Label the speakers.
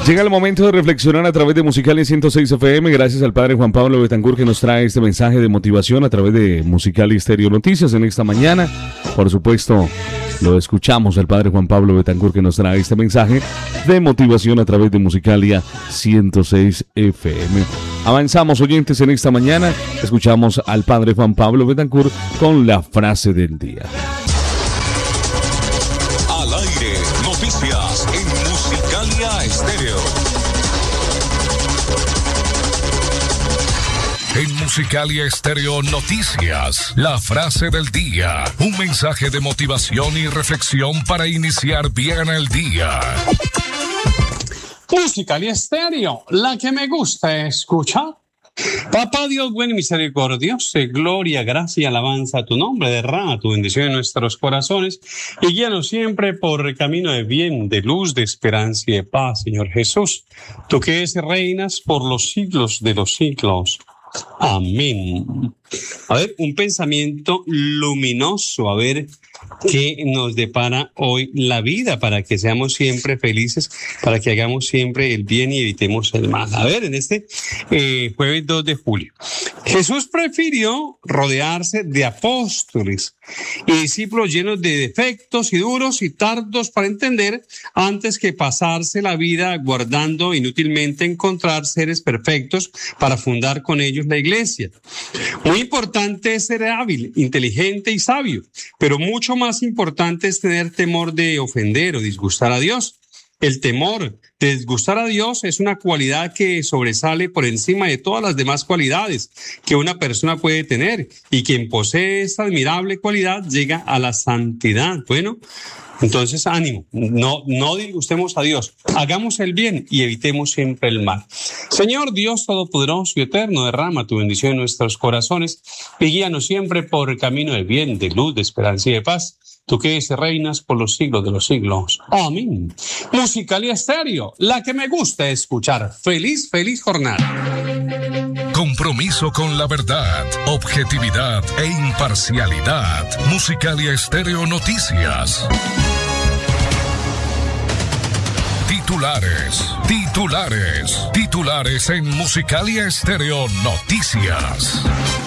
Speaker 1: Llega el momento de reflexionar a través de Musicalia 106 FM. Gracias al padre Juan Pablo Betancur que nos trae este mensaje de motivación a través de Musicalia Estéreo Noticias en esta mañana. Por supuesto, lo escuchamos al padre Juan Pablo Betancur que nos trae este mensaje de motivación a través de Musicalia 106 FM. Avanzamos, oyentes, en esta mañana. Escuchamos al padre Juan Pablo Betancur con la frase del día.
Speaker 2: Al aire, noticias en Musicalia Estéreo. En Musicalia Estéreo Noticias, la frase del día. Un mensaje de motivación y reflexión para iniciar bien el día.
Speaker 3: Musicalia Estéreo, la que me gusta escuchar. Papá Dios bueno y misericordioso, gloria, gracia y alabanza a tu nombre, derrama tu bendición en nuestros corazones y guíanos siempre por el camino de bien, de luz, de esperanza y de paz, Señor Jesús. Tú que reinas por los siglos de los siglos. Amén. A ver, un pensamiento luminoso, a ver qué nos depara hoy la vida para que seamos siempre felices, para que hagamos siempre el bien y evitemos el mal. A ver, en este jueves 2 de julio, Jesús prefirió rodearse de apóstoles y discípulos llenos de defectos y duros y tardos para entender antes que pasarse la vida guardando inútilmente encontrar seres perfectos para fundar con ellos la iglesia. Muy importante es ser hábil, inteligente y sabio, pero mucho más importante es tener temor de ofender o disgustar a Dios. El temor de disgustar a Dios es una cualidad que sobresale por encima de todas las demás cualidades que una persona puede tener, y quien posee esta admirable cualidad llega a la santidad. Bueno, entonces ánimo, no disgustemos a Dios, hagamos el bien y evitemos siempre el mal. Señor Dios Todopoderoso y Eterno, derrama tu bendición en nuestros corazones y guíanos siempre por el camino del bien, de luz, de esperanza y de paz. Tú que reinas por los siglos de los siglos. Amén. Musicalia Estéreo, la que me gusta escuchar. Feliz, feliz jornada.
Speaker 2: Compromiso con la verdad, objetividad e imparcialidad. Musicalia Estéreo Noticias. Titulares en Musicalia Estéreo Noticias.